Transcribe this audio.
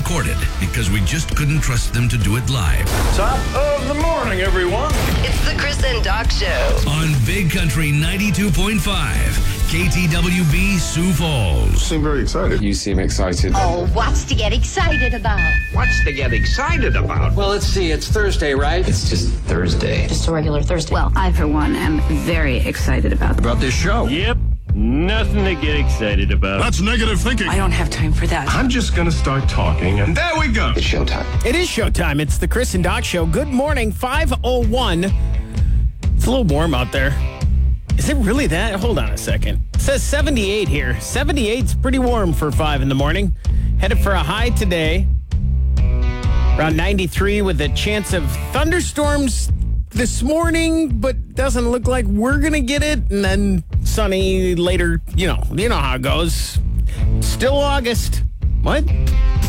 pre-recorded because we just couldn't trust them to do it live. Top of the morning, everyone. It's the Chris and Doc Show. On Big Country 92.5, KTWB Sioux Falls. Seem very excited. You seem excited. Oh, what's to get excited about? What's to get excited about? Well, let's see. It's Thursday, right? It's just Thursday. Just a regular Thursday. Well, I, for one, am very excited about This show. Yep. Nothing to get excited about. That's negative thinking. I don't have time for that. I'm just going to start talking, and there we go. It's showtime. It is showtime. It's the Chris and Doc Show. Good morning, 5:01. It's a little warm out there. Is it really that? Hold on a second. It says 78 here. 78's pretty warm for 5 in the morning. Headed for a high today. Around 93 with a chance of thunderstorms this morning, but doesn't look like we're going to get it. And then sunny later. You know how it goes. Still August. What?